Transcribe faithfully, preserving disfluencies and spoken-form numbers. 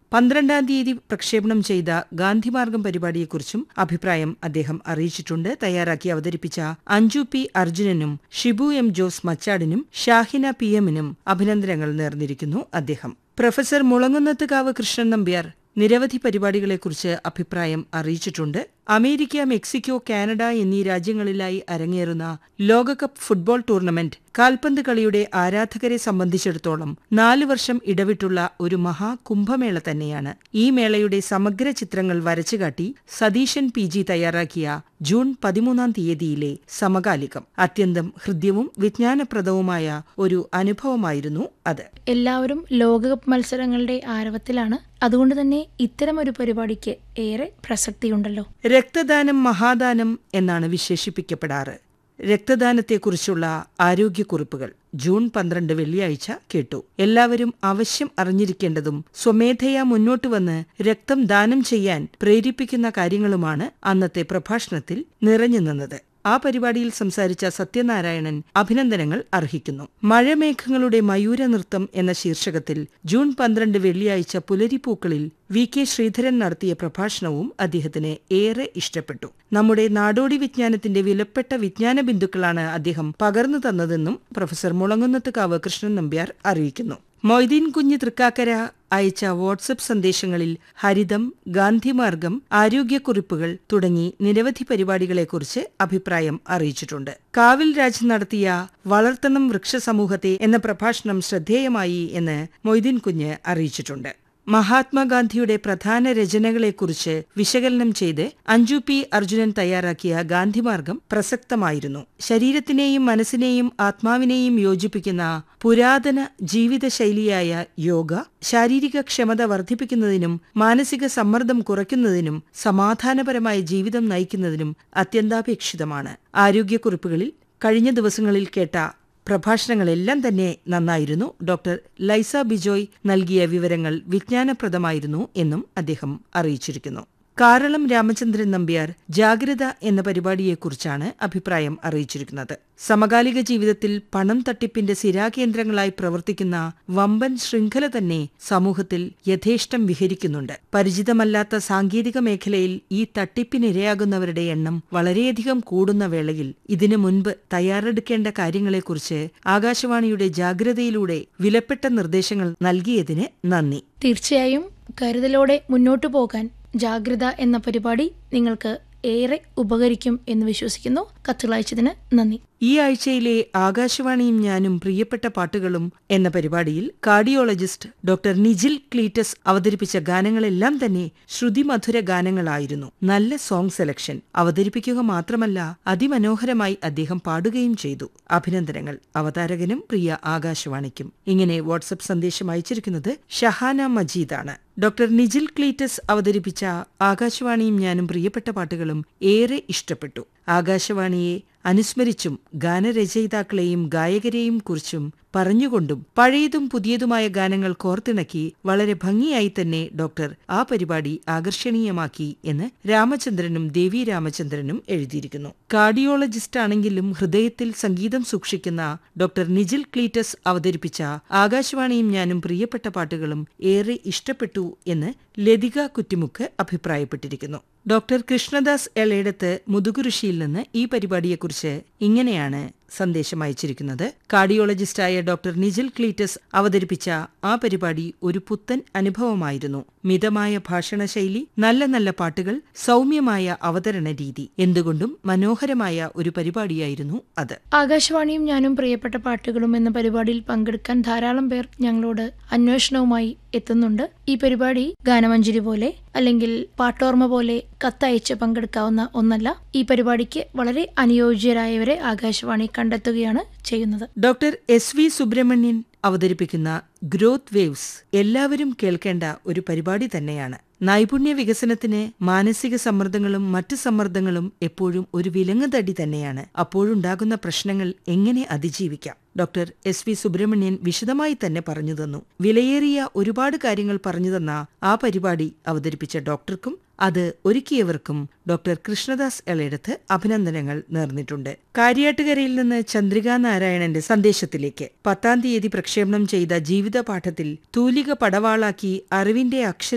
പന്ത്രണ്ടാം തീയതി പ്രക്ഷേപണം ചെയ്ത ഗാന്ധിമാർഗം പരിപാടിയെക്കുറിച്ചും അഭിപ്രായം അദ്ദേഹം അറിയിച്ചിട്ടുണ്ട്. തയ്യാറാക്കി അവതരിപ്പിച്ച അഞ്ജു പി അർജുനനും ഷിബു എം ജോസ് മച്ചാടിനും ഷാഹിന പി എമ്മിനും അഭിനന്ദനങ്ങൾ നേർന്നിരിക്കുന്നു അദ്ദേഹം. പ്രൊഫസർ മുളങ്ങുന്നത്തുകാവ് കൃഷ്ണൻ നമ്പ്യാർ നിരവധി പരിപാടികളെക്കുറിച്ച് അഭിപ്രായം അറിയിച്ചിട്ടുണ്ട്. അമേരിക്ക, മെക്സിക്കോ, കാനഡ എന്നീ രാജ്യങ്ങളിലായി അരങ്ങേറുന്ന ലോകകപ്പ് ഫുട്ബോൾ ടൂർണമെന്റ് കാൽപന്ത് കളിയുടെ ആരാധകരെ സംബന്ധിച്ചിടത്തോളം നാലു വർഷം ഇടവിട്ടുള്ള ഒരു മഹാകുംഭമേള തന്നെയാണ്. ഈ മേളയുടെ സമഗ്ര ചിത്രങ്ങൾ വരച്ചുകാട്ടി സതീശൻ പി ജി തയ്യാറാക്കിയ ജൂൺ പതിമൂന്നാം തീയതിയിലെ സമകാലികം അത്യന്തം ഹൃദ്യവും വിജ്ഞാനപ്രദവുമായ ഒരു അനുഭവമായിരുന്നു അത്. എല്ലാവരും ലോകകപ്പ് മത്സരങ്ങളുടെ ആരവത്തിലാണ്. അതുകൊണ്ട് തന്നെ ഇത്തരമൊരു പരിപാടിക്ക് ഏറെ പ്രസക്തിയുണ്ടല്ലോ. രക്തദാനം മഹാദാനം എന്നാണ് വിശേഷിപ്പിക്കപ്പെടാറ്. രക്തദാനത്തെക്കുറിച്ചുള്ള ആരോഗ്യക്കുറിപ്പുകൾ ജൂൺ പന്ത്രണ്ട് വെള്ളിയാഴ്ച കേട്ടു. എല്ലാവരും അവശ്യം അറിഞ്ഞിരിക്കേണ്ടതും സ്വമേധയാ മുന്നോട്ട് വന്ന് രക്തം ദാനം ചെയ്യാൻ പ്രേരിപ്പിക്കുന്ന കാര്യങ്ങളുമാണ് അന്നത്തെ പ്രഭാഷണത്തിൽ നിറഞ്ഞു നിന്നത്. ആ പരിപാടിയിൽ സംസാരിച്ച സത്യനാരായണൻ അഭിനന്ദനങ്ങൾ അർഹിക്കുന്നു. മഴമേഘങ്ങളുടെ മയൂര നൃത്തം എന്ന ശീർഷകത്തിൽ ജൂൺ പന്ത്രണ്ട് വെള്ളിയാഴ്ച പുലരിപ്പൂക്കളിൽ വി കെ ശ്രീധരൻ നടത്തിയ പ്രഭാഷണവും അദ്ദേഹത്തിന് ഏറെ ഇഷ്ടപ്പെട്ടു. നമ്മുടെ നാടോടി വിജ്ഞാനത്തിന്റെ വിലപ്പെട്ട വിജ്ഞാന ബിന്ദുക്കളാണ് അദ്ദേഹം പകർന്നു തന്നതെന്നും പ്രൊഫസർ മുളങ്ങുന്നത്തുകാവ് കൃഷ്ണൻ നമ്പ്യാർ അറിയിക്കുന്നു. മൊയ്തീൻ കുഞ്ഞ് തൃക്കാക്കര അയച്ച വാട്സപ്പ് സന്ദേശങ്ങളിൽ ഹരിതം, ഗാന്ധിമാർഗം, ആരോഗ്യക്കുറിപ്പുകൾ തുടങ്ങി നിരവധി പരിപാടികളെക്കുറിച്ച് അഭിപ്രായം അറിയിച്ചിട്ടുണ്ട്. കാവിൽ രാജ് നടത്തിയ വളർത്തണം വൃക്ഷസമൂഹത്തെ എന്ന പ്രഭാഷണം ശ്രദ്ധേയമായി എന്ന് മൊയ്തീൻ കുഞ്ഞ് അറിയിച്ചിട്ടുണ്ട്. മഹാത്മാഗാന്ധിയുടെ പ്രധാന രചനകളെക്കുറിച്ച് വിശകലനം ചെയ്ത് അഞ്ജു പി അർജുനൻ തയ്യാറാക്കിയ ഗാന്ധിമാർഗം പ്രസക്തമായിരുന്നു. ശരീരത്തിനെയും മനസ്സിനെയും ആത്മാവിനെയും യോജിപ്പിക്കുന്ന പുരാതന ജീവിതശൈലിയായ യോഗ ശാരീരിക ക്ഷമത വർദ്ധിപ്പിക്കുന്നതിനും മാനസിക സമ്മർദ്ദം കുറയ്ക്കുന്നതിനും സമാധാനപരമായ ജീവിതം നയിക്കുന്നതിനും അത്യന്താപേക്ഷിതമാണ്. ആരോഗ്യക്കുറിപ്പുകളിൽ കഴിഞ്ഞ ദിവസങ്ങളിൽ കേട്ട പ്രഭാഷണങ്ങളെല്ലാം തന്നെ നന്നായിരുന്നു. ഡോക്ടർ ലൈസ ബിജോയ് നൽകിയ വിവരങ്ങൾ വിജ്ഞാനപ്രദമായിരുന്നു എന്നും അദ്ദേഹം അറിയിച്ചിരിക്കുന്നു. കാരളം രാമചന്ദ്രൻ നമ്പ്യാർ ജാഗ്രത എന്ന പരിപാടിയെക്കുറിച്ചാണ് അഭിപ്രായം അറിയിച്ചിരിക്കുന്നത്. സമകാലിക ജീവിതത്തിൽ പണം തട്ടിപ്പിന്റെ സിരാകേന്ദ്രങ്ങളായി പ്രവർത്തിക്കുന്ന വമ്പൻ ശൃംഖല തന്നെ സമൂഹത്തിൽ യഥേഷ്ടം വിഹരിക്കുന്നുണ്ട്. പരിചിതമല്ലാത്ത സാങ്കേതിക മേഖലയിൽ ഈ തട്ടിപ്പിനിരയാകുന്നവരുടെ എണ്ണം വളരെയധികം കൂടുന്ന വേളയിൽ ഇതിനു മുൻപ് തയ്യാറെടുക്കേണ്ട കാര്യങ്ങളെക്കുറിച്ച് ആകാശവാണിയുടെ ജാഗ്രതയിലൂടെ വിലപ്പെട്ട നിർദ്ദേശങ്ങൾ നൽകിയതിന് നന്ദി. തീർച്ചയായും കരുതലോടെ മുന്നോട്ടു പോകാൻ ജാഗ്രത എന്ന പരിപാടി നിങ്ങൾക്ക് ഏറെ ഉപകരിക്കും എന്ന് വിശ്വസിക്കുന്നു. കത്തുകളയച്ചതിന് നന്ദി. ഈ ആഴ്ചയിലെ ആകാശവാണിയും ഞാനും പ്രിയപ്പെട്ട പാട്ടുകളും എന്ന പരിപാടിയിൽ കാർഡിയോളജിസ്റ്റ് ഡോക്ടർ നിജിൽ ക്ലീറ്റസ് അവതരിപ്പിച്ച ഗാനങ്ങളെല്ലാം തന്നെ ശ്രുതിമധുര ഗാനങ്ങളായിരുന്നു. നല്ല സോങ് സെലക്ഷൻ. അവതരിപ്പിക്കുക മാത്രമല്ല, അതിമനോഹരമായി അദ്ദേഹം പാടുകയും ചെയ്തു. അഭിനന്ദനങ്ങൾ അവതാരകനും പ്രിയ ആകാശവാണിക്കും. ഇങ്ങനെ വാട്സപ്പ് സന്ദേശം അയച്ചിരിക്കുന്നത് ഷഹാന മജീദാണ്. ഡോക്ടർ നിജിൽ ക്ലീറ്റസ് അവതരിപ്പിച്ച ആകാശവാണിയും ഞാനും പ്രിയപ്പെട്ട പാട്ടുകളും ഏറെ ഇഷ്ടപ്പെട്ടു. ആകാശവാണിയെ അനുസ്മരിച്ചും ഗാനരചയിതാക്കളെയും ഗായകരെയും കുറിച്ചും പറഞ്ഞുകൊണ്ടും പഴയതും പുതിയതുമായ ഗാനങ്ങൾ കോർത്തിണക്കി വളരെ ഭംഗിയായി തന്നെ ഡോക്ടർ ആ പരിപാടി ആകർഷണീയമാക്കി എന്ന് രാമചന്ദ്രനും ദേവി രാമചന്ദ്രനും എഴുതിയിരിക്കുന്നു. കാർഡിയോളജിസ്റ്റാണെങ്കിലും ഹൃദയത്തിൽ സംഗീതം സൂക്ഷിക്കുന്ന ഡോക്ടർ നിജിൽ ക്ലീറ്റസ് അവതരിപ്പിച്ച ആകാശവാണിയും ഞാനും പ്രിയപ്പെട്ട പാട്ടുകളും ഏറെ ഇഷ്ടപ്പെട്ടു എന്ന് ലതിക കുറ്റിമുക്ക് അഭിപ്രായപ്പെട്ടിരിക്കുന്നു. ഡോക്ടർ കൃഷ്ണദാസ് എളേടത്ത് മുതുകുരിശിയിൽ നിന്ന് ഈ പരിപാടിയെക്കുറിച്ച് ഇങ്ങനെയാണ് സന്ദേശം അയച്ചിരിക്കുന്നത്. കാർഡിയോളജിസ്റ്റായ ഡോക്ടർ നിജിൽ ക്ലീറ്റസ് അവതരിപ്പിച്ച ആ പരിപാടി ഒരു പുത്തൻ അനുഭവമായിരുന്നു. മിതമായ ഭാഷണശൈലി, നല്ല നല്ല പാട്ടുകൾ, സൗമ്യമായ അവതരണ രീതി, എന്തുകൊണ്ടും മനോഹരമായ ഒരു പരിപാടിയായിരുന്നു അത്. ആകാശവാണിയും ഞാനും പ്രിയപ്പെട്ട പാട്ടുകളും എന്ന പരിപാടിയിൽ പങ്കെടുക്കാൻ ധാരാളം പേർ ഞങ്ങളോട് അന്വേഷണവുമായി എത്തുന്നുണ്ട്. ഈ പരിപാടി ഗാനമഞ്ജരി പോലെ അല്ലെങ്കിൽ പാട്ടോർമ്മ പോലെ കത്തയച്ച് പങ്കെടുക്കാവുന്ന ഒന്നല്ല. ഈ പരിപാടിക്ക് വളരെ അനുയോജ്യരായവരെ ആകാശവാണി കണ്ടെത്തുകയാണ് ചെയ്യുന്നത്. ഡോക്ടർ എസ് വി സുബ്രഹ്മണ്യൻ അവതരിപ്പിക്കുന്ന ഗ്രോത്ത് വേവ്സ് എല്ലാവരും കേൾക്കേണ്ട ഒരു പരിപാടി തന്നെയാണ്. നൈപുണ്യ വികസനത്തിന് മാനസിക സമ്മർദ്ദങ്ങളും മറ്റ് സമ്മർദ്ദങ്ങളും എപ്പോഴും ഒരു വിലങ്ങുതടി തന്നെയാണ്. അപ്പോഴുണ്ടാകുന്ന പ്രശ്നങ്ങൾ എങ്ങനെ അതിജീവിക്കാം? ഡോക്ടർ എസ് വി സുബ്രഹ്മണ്യൻ വിശദമായി തന്നെ പറഞ്ഞു തന്നു. വിലയേറിയ ഒരുപാട് കാര്യങ്ങൾ പറഞ്ഞു തന്ന ആ പരിപാടി അവതരിപ്പിച്ച ഡോക്ടർക്കും അത് ഒരുക്കിയവർക്കും ഡോക്ടർ കൃഷ്ണദാസ് എളേടത്ത് അഭിനന്ദനങ്ങൾ നേർന്നിട്ടുണ്ട്. കാര്യാട്ടുകരയിൽ നിന്ന് ചന്ദ്രികാ നാരായണന്റെ സന്ദേശത്തിലേക്ക് പത്താം തീയതി പ്രക്ഷേപണം ചെയ്ത ജീവിത പാഠത്തിൽ തൂലിക പടവാളാക്കി അറിവിന്റെ അക്ഷര